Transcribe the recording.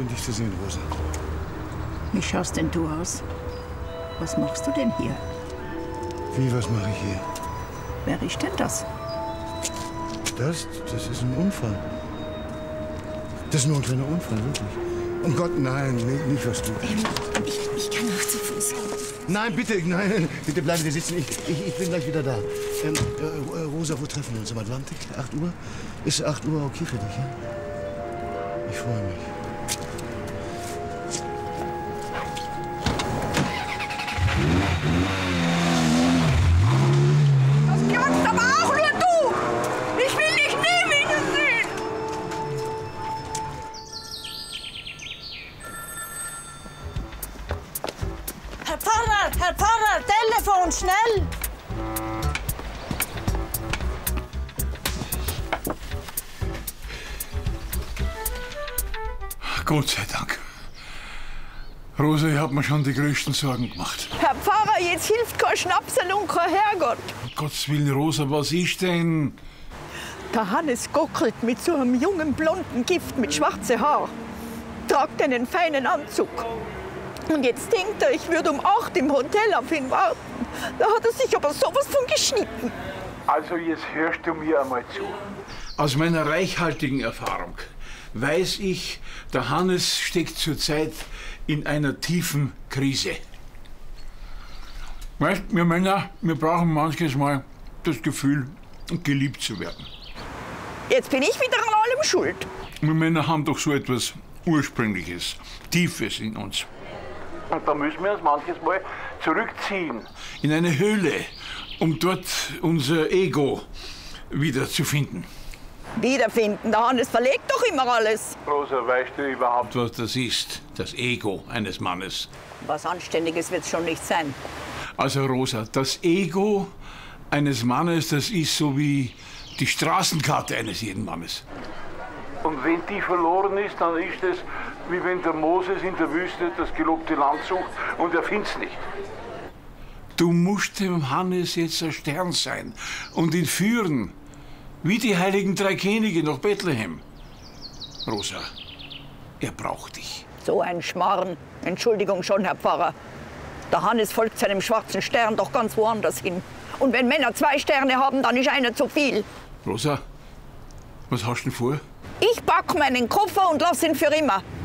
dich zu sehen, Rosa. Wie schaust denn du aus? Was machst du denn hier? Wie, was mache ich hier? Wer ist denn das? Das ist ein Unfall. Das ist nur ein kleiner Unfall, wirklich. Um Gott, nein, nicht was du. Ich kann auch zu Fuß gehen. Nein, bitte, nein, bitte bleiben Sie sitzen. Ich bin gleich wieder da. Rosa, wo treffen wir uns? Im Atlantik? 8 Uhr? Ist 8 Uhr okay für dich, ja? Ich freue mich. Das kannst aber auch nur du! Ich will dich nie wiedersehen! Herr Pfarrer, Telefon, schnell! Gott sei Dank. Rosa, ich hab mir schon die größten Sorgen gemacht. Herr Pfarrer, jetzt hilft kein Schnapsel und kein Herrgott. Um Gottes Willen, Rosa, was ist denn? Der Hannes gockelt mit so einem jungen blonden Gift mit schwarzen Haar. Tragt einen feinen Anzug. Und jetzt denkt er, ich würde um 8 im Hotel auf ihn warten. Da hat er sich aber sowas von geschnitten. Also jetzt hörst du mir einmal zu. Aus meiner reichhaltigen Erfahrung weiß ich, der Hannes steckt zurzeit in einer tiefen Krise. Weißt, wir Männer, wir brauchen manches Mal das Gefühl, geliebt zu werden. Jetzt bin ich wieder an allem schuld. Wir Männer haben doch so etwas Ursprüngliches, Tiefes in uns. Und da müssen wir uns manches Mal zurückziehen. In eine Höhle, um dort unser Ego wiederzufinden. Wiederfinden, der Hannes verlegt doch immer alles. Rosa, weißt du überhaupt? Was das ist, das Ego eines Mannes. Was Anständiges wird's schon nicht sein. Also Rosa, das Ego eines Mannes, das ist so wie die Straßenkarte eines jeden Mannes. Und wenn die verloren ist, dann ist es, wie wenn der Moses in der Wüste das gelobte Land sucht und er findet's nicht. Du musst dem Hannes jetzt ein Stern sein und ihn führen, wie die heiligen 3 Könige nach Bethlehem. Rosa, er braucht dich. So ein Schmarrn. Entschuldigung schon, Herr Pfarrer. Der Hannes folgt seinem schwarzen Stern doch ganz woanders hin. Und wenn Männer 2 Sterne haben, dann ist einer zu viel. Rosa, was hast du denn vor? Ich pack meinen Koffer und lass ihn für immer.